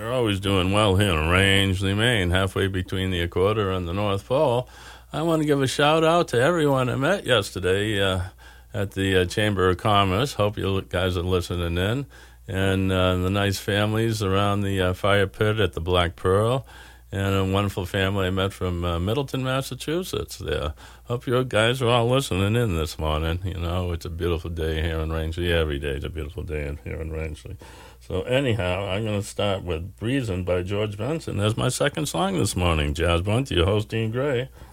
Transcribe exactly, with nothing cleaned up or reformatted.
You're always doing well here in Rangeley, Maine, halfway between the equator and the North Pole. I want to give a shout-out to everyone I met yesterday uh, at the uh, Chamber of Commerce. Hope you guys are listening in. And uh, the nice families around the uh, fire pit at the Black Pearl. And a wonderful family I met from uh, Middleton, Massachusetts there. Hope you guys are all listening in this morning. You know, it's a beautiful day here in Rangeley. Every day is a beautiful day in, here in Rangeley. So anyhow, I'm going to start with Breezin' by George Benson. There's my second song this morning. Jazz Bunt, your host, Dean Gray.